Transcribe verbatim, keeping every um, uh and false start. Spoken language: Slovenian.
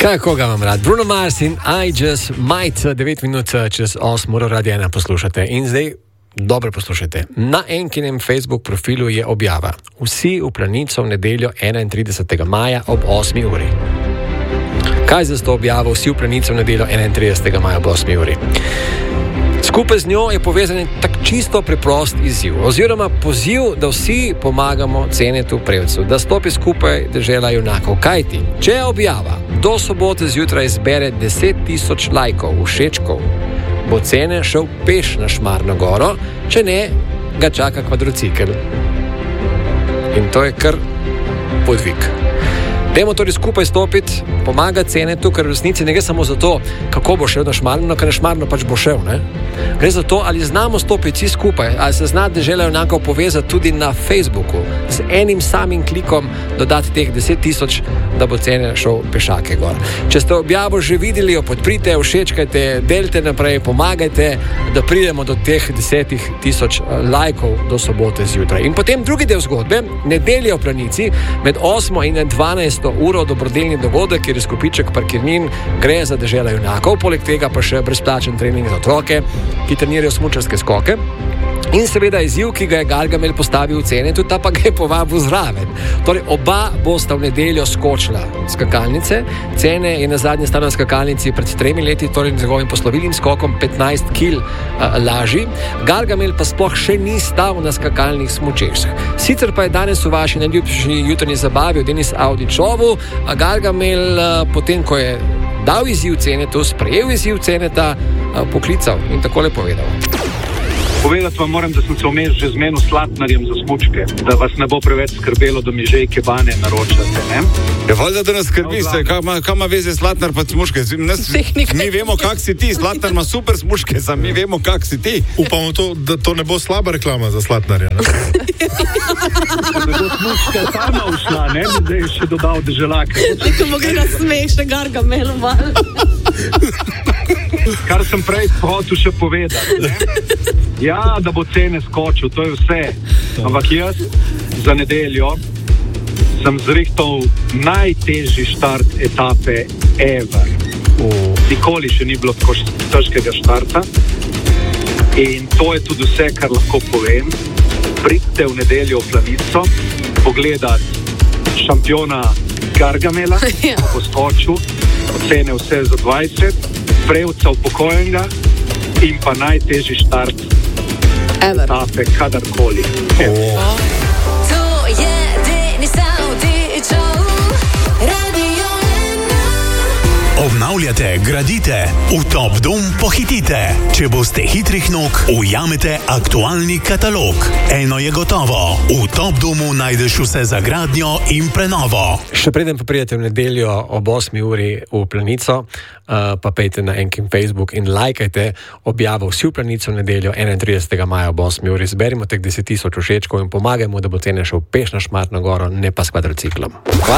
Kako ga imam rad? Bruno Mars in I Just Might, devet minut čez osmo uro Radio ena poslušate. In zdaj dobro poslušajte. Na Enkinem Facebook profilu je objava: vsi v Planico v nedeljo enaintridesetega maja ob osmi uri. Kaj za to objavo vsi v Planico v nedeljo enaintridesetega maja ob osmi uri? Skupaj z njo je povezan tak čisto preprost izziv, oziroma poziv, da vsi pomagamo Cenetu Prevcu, da stopi skupaj dežela junakov. Kajti, če objava do sobote zjutraj zbere deset tisoč lajkov, všečkov, bo Cene šel peš na Šmarno goro, če ne, ga čaka kvadricikel. In to je kar podvig. Dajmo torej skupaj stopiti, pomagati Cenetu, ker v resnici ne gre samo za to, kako bo šel na Šmarno, ker na Šmarno pač bo šel, ne? Gre za to, ali znamo stopiti vsi skupaj, ali se zna dežela junakov povezati tudi na Facebooku, z enim samim klikom dodati teh deset tisoč, da bo Cene šel pešake gor. Če ste objavo že videli, jo podprite, všečkajte, delite naprej, pomagajte, da pridemo do teh deset tisoč lajkov do sobote zjutraj. In potem drugi del zgodbe, nedelja v Planici, med osmo in dvanajsto uro dobrodelni dogodek, kjer je skupiček parkirnin, gre za dežela junakov, poleg tega pa še brezplačen trening za otroke, ki trenirajo smučarske skoke. In seveda izziv, ki ga je Gargamel postavil v Cenetu, ta pa ga je povabil zraven. Torej, oba bosta v nedeljo skočila skakalnice. Cene je na zadnje stala na skakalnici pred tremi leti, torej z njegovim poslovilnim skokom petnajst kil uh, lažji. Gargamel pa sploh še ni stal na skakalnih smučeh. Sicer pa je danes v vaši najljubši jutrnji zabavi v Denis Audičovu Gargamel, uh, potem ko je dal izziv Cenetu, sprejel izziv Ceneta, uh, poklical in takole povedal. Povedati vam moram, da sem se vmes že zmenil s Slatnarjem za smučke, da vas ne bo preveč skrbelo, da mi že ikebane naročate, ne? Je valjda, da nas skrbi, se, kam ima veze Slatnar pa smučke? Nas, mi vemo, kak si ti, Slatnar ima super smučke, sam mi vemo, kak si ti. Upamo to, da to ne bo slaba reklama za Slatnarja, ne? Da bo smučka sama ušla, ne? Da je še dodal deželake. Ko bo gre na smeh še Gargamelu malo. Kar sem prej hotel še povedati, ne? Ja, da bo Cene skočil, to je vse. Ampak jaz za nedeljo sem zrihtal najtežji štart etape ever. Nikoli še ni bilo tako težkega štarta. In to je tudi vse, kar lahko povem. Pridite v nedeljo v Planico pogledati šampiona Gargamela, ko bo skočil, Cene vse za dvajset, Prevca upokojenega in pa najtežji štart Ever. etape kadarkoli. Oh. To je Denis Audičov, Radio ena. Obnavljate, gradite, v Top Dom pohitite. Če boste hitrih nog, ujamete aktualni katalog. Eno je gotovo, v Top Domu najdeš vse za gradnjo in prenovo. Še preden pa pridete v nedeljo ob osmi uri v Planico, uh, pa pejte na Enkin Facebook in lajkajte objavo vsi v Planico v nedeljo enaintridesetega maja ob osmi uri. Zberimo teh deset tisoč všečkov in pomagajmo, da bo Cene šel peš na Šmarno goro, ne pa s kvadriciklom.